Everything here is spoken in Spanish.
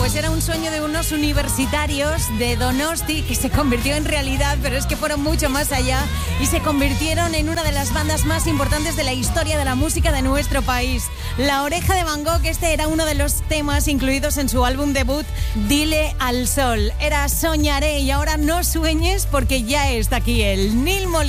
Pues era un sueño de unos universitarios de Donosti que se convirtió en realidad, pero es que fueron mucho más allá y se convirtieron en una de las bandas más importantes de la historia de la música de nuestro país. La Oreja de Van Gogh, este era uno de los temas incluidos en su álbum debut Dile al Sol. Era Soñaré y ahora no sueñes porque ya está aquí el Nil Molina.